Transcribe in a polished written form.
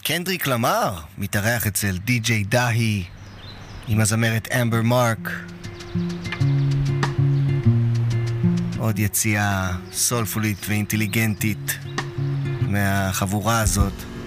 קנדריק למר מתארח אצל די.ג'יי דהי עם הזמרת אמבר מרק. עוד יציאה סולפולית ואינטליגנטית מהחבורה הזאת.